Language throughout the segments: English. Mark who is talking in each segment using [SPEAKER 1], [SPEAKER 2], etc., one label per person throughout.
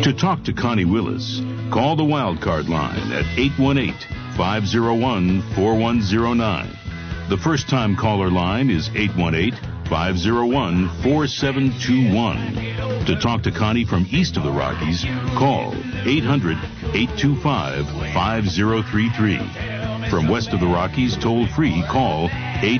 [SPEAKER 1] To talk to Connie Willis, call the Wildcard line at 818-501-4109. The first-time caller line is 818-501-4721. To talk to Connie from east of the Rockies, call 800-825-5033. From west of the Rockies, toll-free, call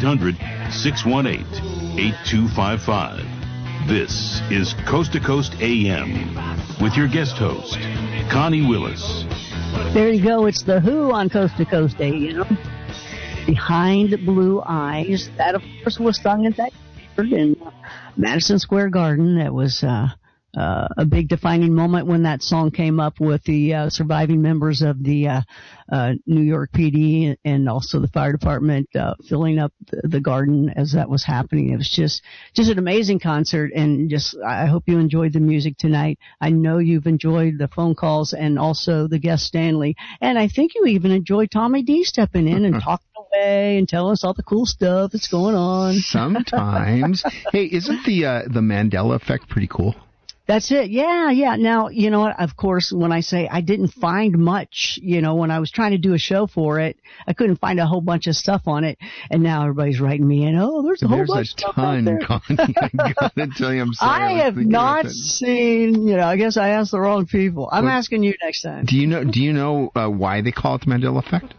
[SPEAKER 1] 800-618-8255. This is Coast to Coast AM with your guest host, Connie Willis.
[SPEAKER 2] There you go. It's The Who on Coast to Coast AM. Behind Blue Eyes. That, of course, was sung in Madison Square Garden. That was a big defining moment when that song came up with the surviving members of the New York PD and also the fire department filling up the garden as that was happening. It was just an amazing concert, and I hope you enjoyed the music tonight. I know you've enjoyed the phone calls and also the guest Stanley, and I think you even enjoyed Tommy D stepping in and talking away and telling us all the cool stuff that's going on.
[SPEAKER 3] Sometimes. Hey, isn't the Mandela effect pretty cool?
[SPEAKER 2] That's it. Yeah. Now, you know what? Of course, when I say I didn't find much, when I was trying to do a show for it, I couldn't find a whole bunch of stuff on it. And now everybody's writing me in. Oh, there's a whole bunch of stuff out there.
[SPEAKER 3] Connie. I gotta tell you, I'm sorry.
[SPEAKER 2] I have not seen, I guess I asked the wrong people. I'm asking you next time.
[SPEAKER 3] Do you know why they call it the Mandela effect?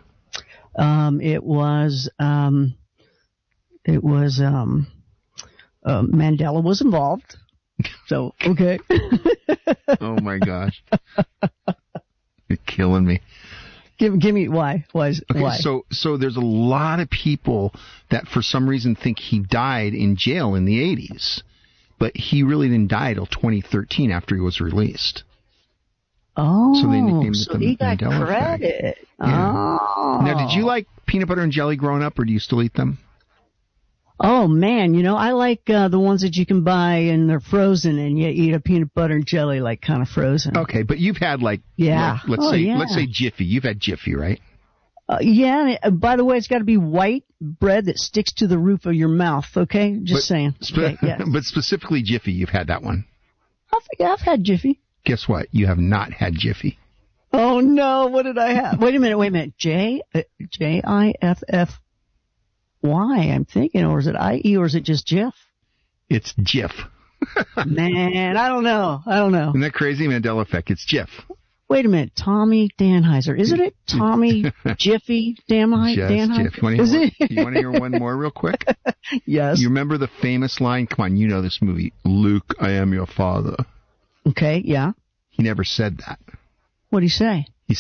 [SPEAKER 2] Mandela was involved. So, okay.
[SPEAKER 3] Oh, my gosh. You're killing me.
[SPEAKER 2] Give me why. Why?
[SPEAKER 3] So there's a lot of people that for some reason think he died in jail in the 80s, but he really didn't die till 2013 after he was released.
[SPEAKER 2] Oh,
[SPEAKER 3] so they nicknamed it the
[SPEAKER 2] he got
[SPEAKER 3] Mandela
[SPEAKER 2] credit.
[SPEAKER 3] Effect. Yeah.
[SPEAKER 2] Oh.
[SPEAKER 3] Now, did you like peanut butter and jelly growing up, or do you still eat them?
[SPEAKER 2] Oh, man, I like the ones that you can buy and they're frozen and you eat a peanut butter and jelly like kind of frozen.
[SPEAKER 3] Okay, but you've had let's say Jiffy. You've had Jiffy, right?
[SPEAKER 2] Yeah, and by the way, it's got to be white bread that sticks to the roof of your mouth, okay? Saying. Okay, yes.
[SPEAKER 3] But specifically Jiffy, you've had that one.
[SPEAKER 2] I've had Jiffy.
[SPEAKER 3] Guess what? You have not had Jiffy.
[SPEAKER 2] Oh, no, what did I have? Wait a minute. Jiff. Why? I'm thinking, or is it IE, or is it just Jif?
[SPEAKER 3] It's Jif.
[SPEAKER 2] Man, I don't know.
[SPEAKER 3] Isn't that crazy? Mandela effect. It's Jif.
[SPEAKER 2] Wait a minute. Tommy Danheiser. Isn't it Tommy Jiffy Danheiser?
[SPEAKER 3] Jif. You want to hear one more real quick?
[SPEAKER 2] Yes.
[SPEAKER 3] You remember the famous line? Come on, you know this movie. Luke, I am your father.
[SPEAKER 2] Okay, yeah.
[SPEAKER 3] He never said that.
[SPEAKER 2] What'd he say?